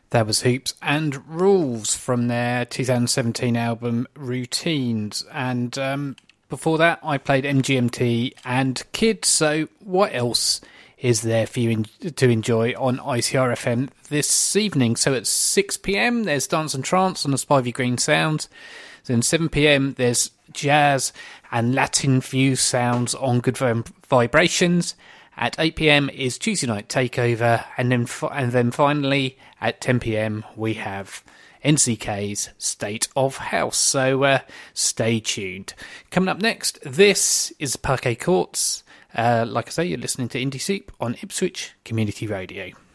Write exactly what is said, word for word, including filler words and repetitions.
That was Hoops and Rules from their two thousand seventeen album Routines. And um, before that, I played M G M T and Kids. So what else is there for you in, to enjoy on I C R F M this evening? So at six p.m, there's Dance and Trance on the Spivey Green Sounds. Then seven p.m, there's jazz and Latin fused sounds on Good Vibrations. At eight p.m. is Tuesday Night Takeover, and then and then finally at ten p.m. we have N C K's State of House. So uh, stay tuned. Coming up next, this is Parquet Courts. Uh, like I say, you're listening to Indie Soup on Ipswich Community Radio.